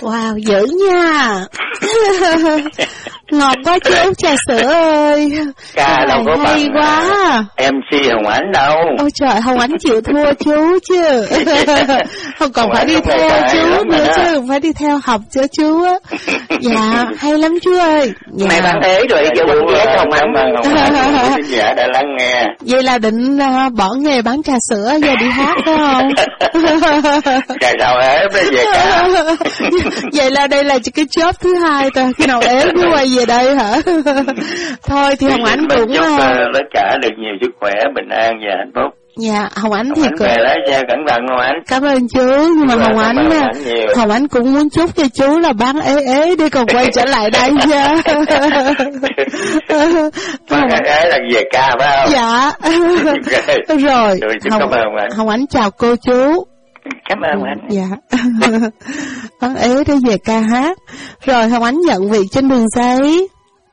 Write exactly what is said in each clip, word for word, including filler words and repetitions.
Wow, dữ nha. Ngọt quá chú trà sữa ơi. Ca đâu có hay bằng quá. em xê Hồng Ánh đâu. Ôi trời, Hồng Ánh chịu thua chú chứ. Không còn Hồng phải Ánh đi không theo phải chú lắm nữa mà chứ, phải đi theo học cho chú á. Dạ, hay lắm chú ơi. Dạ. Mày bán ế rồi vô bán vé cho Hồng Ánh. Hồng Ánh quý giả đã lắng nghe. Vậy là định uh, bỏ nghề bán trà sữa giờ đi hát phải không? Ngày nào ế mới về ca. Vậy là đây là cái job thứ hai thôi, khi nào ế mới quay về đây hả? Thôi thì Hồng Ánh cũng chúc uh, tất cả được nhiều sức khỏe, bình an và hạnh phúc. Dạ, Hồng Ánh Hồng thì Ánh cũng... về lái xe cẩn thận Hồng Ánh. Cảm ơn chú, nhưng mà Hồng Ánh, Hồng Ánh cũng muốn chúc cho chú là bán ế ế để còn quay trở lại đây nha. Bán ế ế là về ca phải không? Dạ. Okay. Rồi, Rồi Hồng, cảm ơn Hồng Ánh. Hồng Ánh chào cô chú. Cảm ơn Hồng Ánh. Dạ. Bán ế để về ca hát. Rồi Hồng Ánh nhận việc trên đường dây.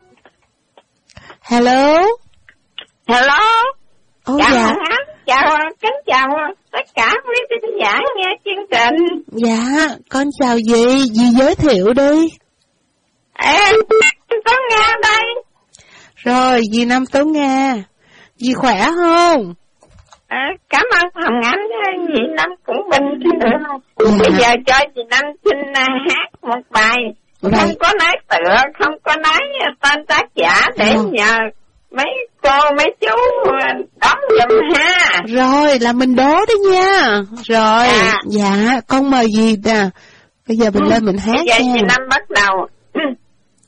Hello. Hello. Oh, chào dạ. Hồng Ánh, chào, kính chào tất cả quý khán giả nghe chương trình. Dạ, con chào dì, dì giới thiệu đi. Em có Nga đây. Rồi, dì Năm Tố Nga, dì khỏe không? À, cảm ơn Hồng Ánh, dì Năm cũng bình thường. Dạ. Bây giờ cho dì Năm xin uh, hát một bài. Vậy. Không có nói tựa, không có nói tên tác giả để Dạ. nhờ mấy cô, mấy chú đón giùm ha. Rồi, là mình đố đấy nha. Rồi, dạ, dạ con mời dì nè. Bây giờ mình ừ. lên mình hát Bây giờ nha. dì Năm bắt đầu.